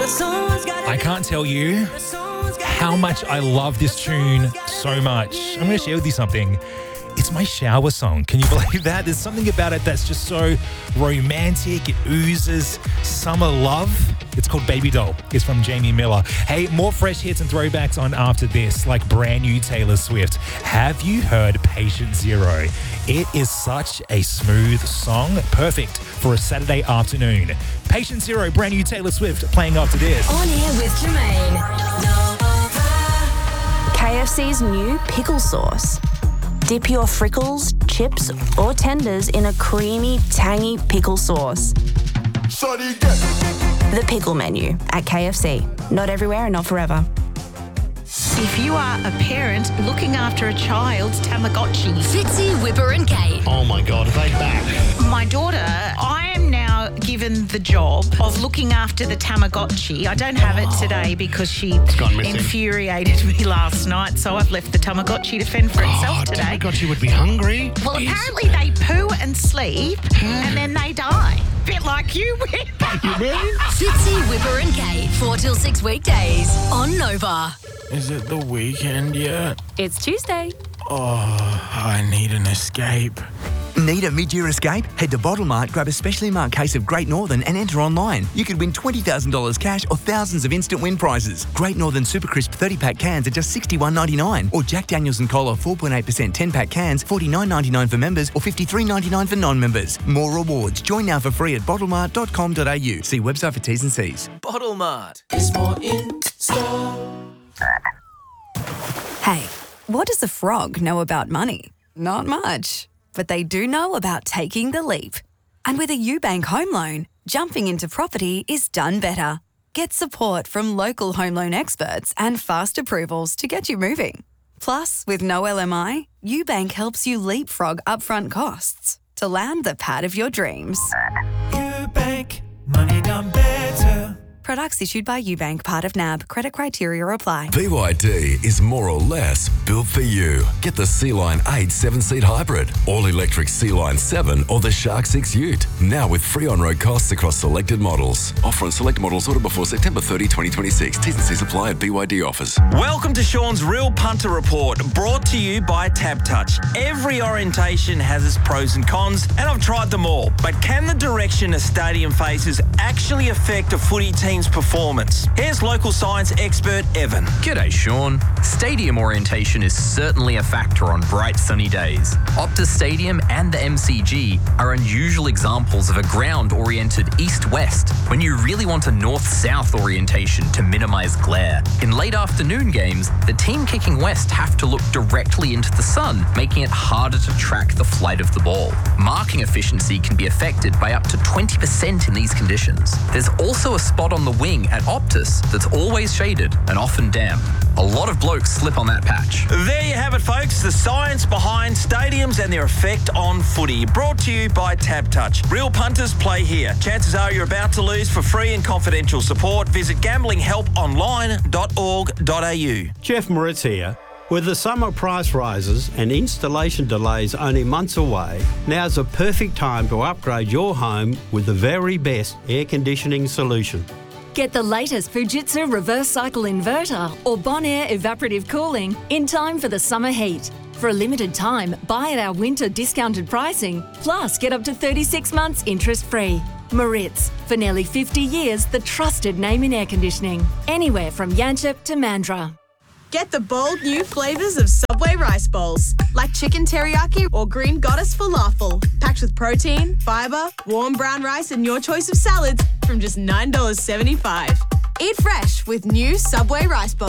I can't tell you how much I love this tune so much. I'm going to share with you something. It's my shower song. Can you believe that? There's something about it that's just so romantic. It oozes summer love. It's called Baby Doll. It's from Jamie Miller. Hey, more fresh hits and throwbacks on after this, like brand new Taylor Swift. Have you heard Patient Zero? It is such a smooth song, perfect for a Saturday afternoon. Patient Zero, brand new Taylor Swift, playing after this. On Air with Jermaine. KFC's new pickle sauce. Dip your frickles, chips, or tenders in a creamy, tangy pickle sauce. The pickle menu at KFC. Not everywhere and not forever. If you are a parent looking after a child's Tamagotchi. Fitzy, Whipper and Kate. Oh my God, are they back? My daughter, I am now given the job of looking after the Tamagotchi. I don't have it today because she gone missing. infuriated me last night, so I've left the Tamagotchi to fend for itself today. Tamagotchi would be hungry. Well, apparently they poo and sleep and then they die. Bit like you, Whip. Fitzy, Whipper and Kate. 4 till 6 weekdays on Nova. Is it the weekend yet? It's Tuesday. Oh, I need an escape. Need a mid-year escape? Head to Bottle Mart, grab a specially marked case of Great Northern and enter online. You could win $20,000 cash or thousands of instant win prizes. Great Northern Super Crisp 30-pack cans are just $61.99. Or Jack Daniel's and Cola 4.8% 10-pack cans, $49.99 for members or $53.99 for non-members. More rewards. Join now for free at bottlemart.com.au. See website for T's and C's. Bottle Mart. There's more in store. Hey, what does a frog know about money? Not much. But they do know about taking the leap. And with a UBank home loan, jumping into property is done better. Get support from local home loan experts and fast approvals to get you moving. Plus, with no LMI, UBank helps you leapfrog upfront costs to land the pad of your dreams. UBank, money done better. Products issued by UBank, part of NAB. Credit criteria apply. BYD is more or less built for you. Get the Sea-Line 8 7-seat hybrid, all-electric Sea-Line 7 or the Shark 6 Ute. Now with free on-road costs across selected models. Offer on select models ordered before September 30, 2026. T's and C's apply at BYD offers. Welcome to Sean's Real Punter Report, brought to you by TabTouch. Every orientation has its pros and cons, and I've tried them all. But can the direction a stadium faces actually affect a footy team's performance? Here's local science expert Evan. G'day, Sean. Stadium orientation is certainly a factor on bright sunny days. Optus Stadium and the MCG are unusual examples of a ground-oriented east-west when you really want a north-south orientation to minimise glare. In late afternoon games, the team kicking west have to look directly into the sun, making it harder to track the flight of the ball. Marking efficiency can be affected by up to 20% in these conditions. There's also a spot on the wing at Optus that's always shaded and often damp. A lot of blokes slip on that patch. There you have it, folks. The science behind stadiums and their effect on footy. Brought to you by TabTouch. Real punters play here. Chances are you're about to lose. For free and confidential support, visit gamblinghelponline.org.au. Jeff Moritz here. With the summer price rises and installation delays only months away, now's a perfect time to upgrade your home with the very best air conditioning solution. Get the latest Fujitsu reverse cycle inverter or Bonaire evaporative cooling in time for the summer heat. For a limited time, buy at our winter discounted pricing, plus get up to 36 months interest-free. Moritz, for nearly 50 years, the trusted name in air conditioning. Anywhere from Yanchep to Mandurah. Get the bold new flavours of Subway rice bowls, like chicken teriyaki or green goddess falafel, packed with protein, fibre, warm brown rice and your choice of salads from just $9.75. Eat fresh with new Subway rice bowls.